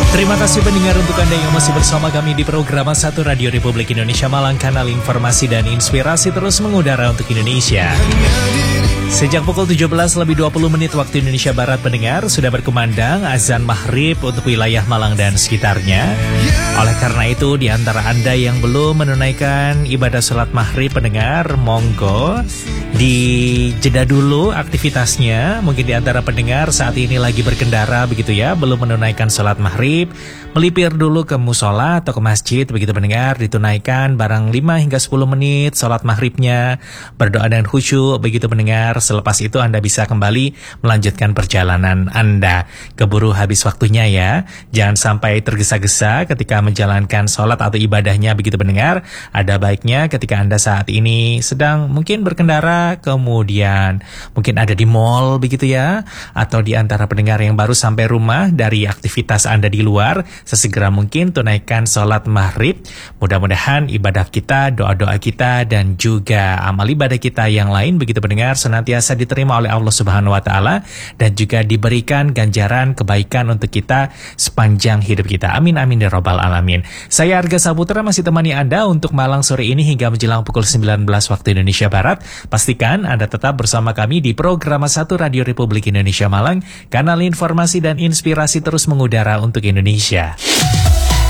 Terima kasih pendengar untuk Anda yang masih bersama kami di program 1 Radio Republik Indonesia Malang, kanal informasi dan inspirasi terus mengudara untuk Indonesia. Sejak pukul 17:20 waktu Indonesia Barat, pendengar, sudah berkumandang azan maghrib untuk wilayah Malang dan sekitarnya. Oleh karena itu, di antara Anda yang belum menunaikan ibadah sholat maghrib, pendengar, monggo dijeda dulu aktivitasnya. Mungkin di antara pendengar saat ini lagi berkendara begitu ya, belum menunaikan sholat maghrib, melipir dulu ke musola atau ke masjid begitu pendengar, ditunaikan barang 5 hingga 10 menit sholat maghribnya, berdoa dengan khusyuk begitu pendengar. Selepas itu Anda bisa kembali melanjutkan perjalanan Anda. Keburu habis waktunya ya, jangan sampai tergesa-gesa ketika menjalankan sholat atau ibadahnya begitu pendengar. Ada baiknya ketika Anda saat ini sedang mungkin berkendara, kemudian mungkin ada di mall begitu ya, atau di antara pendengar yang baru sampai rumah dari aktivitas Anda di luar, sesegera mungkin tunaikan sholat maghrib. Mudah-mudahan ibadah kita, doa-doa kita, dan juga amal ibadah kita yang lain begitu pendengar senantiasa diterima oleh Allah Subhanahu wa Ta'ala, dan juga diberikan ganjaran kebaikan untuk kita sepanjang hidup kita. Amin amin ya rabbal alamin. Saya Arga Saputra masih temani Anda untuk Malang sore ini hingga menjelang pukul 19 waktu Indonesia Barat. Pastikan Anda tetap bersama kami di program 1 Radio Republik Indonesia Malang, kanal informasi dan inspirasi terus mengudara untuk Indonesia.